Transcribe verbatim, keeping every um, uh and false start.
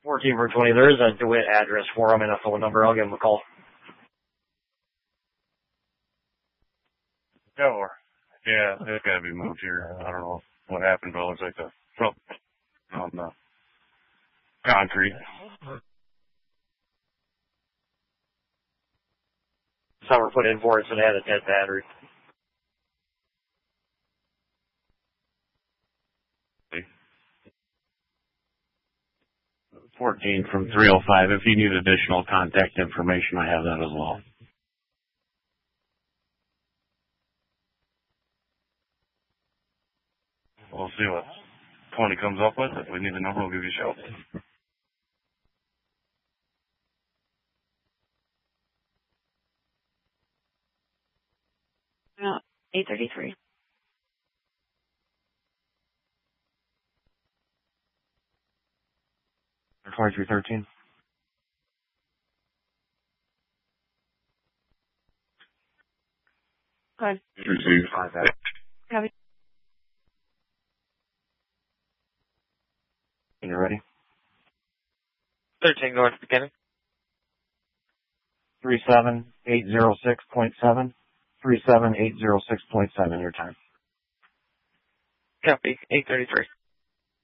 fourteen for twenty. There is a DeWitt address for him and a phone number. I'll give him a call. Yeah, yeah, it's got to be moved here. I don't know what happened, but it looks like the front on the concrete. Summer put in for it, so they had a dead battery. fourteen from three oh five. If you need additional contact information, I have that as well. We'll see what twenty comes up with. If we need the number, we'll give you a shout. No, eight thirty-three. twenty-three thirteen. Go ahead. Receive. Copy. You ready? thirteen going to beginning. three seven eight zero six point seven. three seven eight zero six point seven, your time. Copy. eight thirty-three.